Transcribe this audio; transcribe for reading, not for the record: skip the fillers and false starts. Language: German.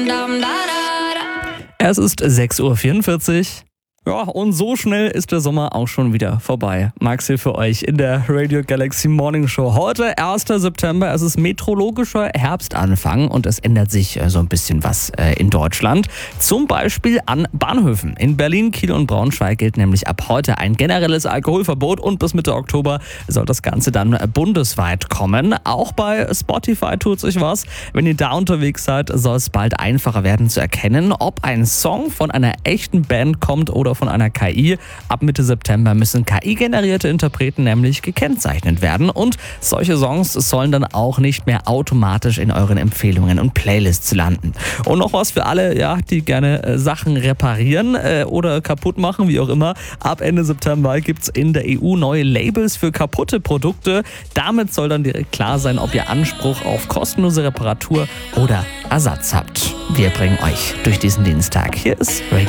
Es ist 6:44 Uhr. Ja, und so schnell ist der Sommer auch schon wieder vorbei. Max hier für euch in der Radio Galaxy Morning Show. Heute, 1. September, es ist meteorologischer Herbstanfang und es ändert sich so ein bisschen was in Deutschland. Zum Beispiel an Bahnhöfen. In Berlin, Kiel und Braunschweig gilt nämlich ab heute ein generelles Alkoholverbot und bis Mitte Oktober soll das Ganze dann bundesweit kommen. Auch bei Spotify tut sich was. Wenn ihr da unterwegs seid, soll es bald einfacher werden zu erkennen, ob ein Song von einer echten Band kommt oder von einer KI. Ab Mitte September müssen KI-generierte Interpreten nämlich gekennzeichnet werden und solche Songs sollen dann auch nicht mehr automatisch in euren Empfehlungen und Playlists landen. Und noch was für alle, ja, die gerne Sachen reparieren oder kaputt machen, wie auch immer. Ab Ende September gibt es in der EU neue Labels für kaputte Produkte. Damit soll dann direkt klar sein, ob ihr Anspruch auf kostenlose Reparatur oder Ersatz habt. Wir bringen euch durch diesen Dienstag. Hier ist Radio